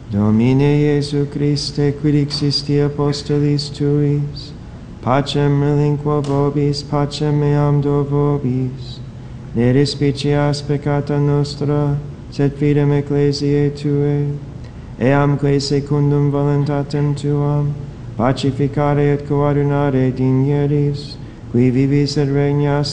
Domine Iesu Christe, quid existi apostolis tuis, pacem relinquo vobis, pacem meam do vobis. Ne respicias peccata nostra, sed fidem ecclesiae Tuae, eam quae secundum voluntatem Tuam, pacificare et coadunare digneris, qui vivis et regnas